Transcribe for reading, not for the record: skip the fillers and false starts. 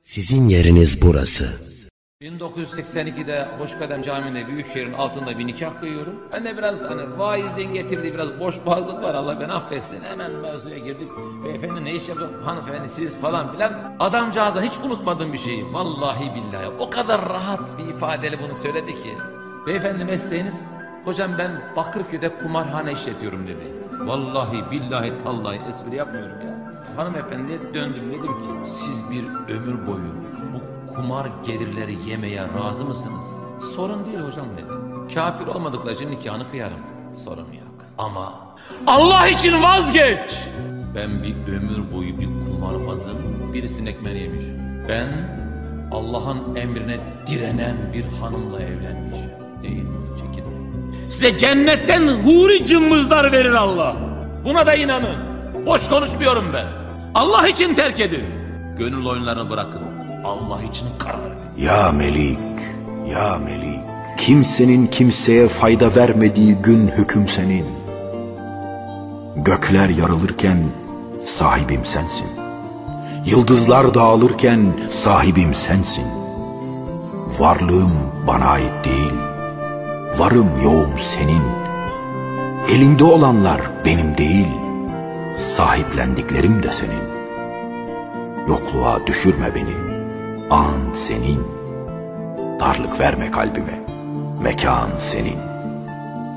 Sizin yeriniz burası. 1982'de Hoşkadem Camii'nde Büyükşehir'in altında bir nikah kıyıyorum. Ben de biraz vaizliğin getirdiği biraz boş boğazlık var, Allah beni affetsin. Hemen mevzuya girdik. Beyefendi ne iş yapıyor? Hanımefendi siz falan filan. Adamcağızdan hiç unutmadığım bir şeyi. Vallahi billahi. O kadar rahat bir ifadeyle bunu söyledi ki. Beyefendi mesleğiniz? Hocam ben Bakırköy'de kumarhane işletiyorum dedi. Vallahi billahi tallahi espri yapmıyorum ya. Hanımefendiye döndüm, dedim ki siz bir ömür boyu bu kumar gelirleri yemeye razı mısınız? Sorun değil hocam dedi. Kafir olmadıkları için nikahını kıyarım. Sorun yok. Ama Allah için vazgeç. Ben bir ömür boyu bir kumarbazım, birisinin ekmeğini yemişim. Ben Allah'ın emrine direnen bir hanımla evlenmişim. Değil mi? Çekinmeyin. Size cennetten huri cımbızlar verir Allah. Buna da inanın. Boş konuşmuyorum ben. Allah için terk edin. Gönül oyunlarını bırakın. Allah için karar verin. Ya Melik, ya Melik. Kimsenin kimseye fayda vermediği gün hüküm senin. Gökler yarılırken sahibim sensin. Yıldızlar dağılırken sahibim sensin. Varlığım bana ait değil. Varım yoğum senin. Elinde olanlar benim değil. Sahiplendiklerim de senin. Yokluğa düşürme beni. An senin. Darlık verme kalbime. Mekan senin.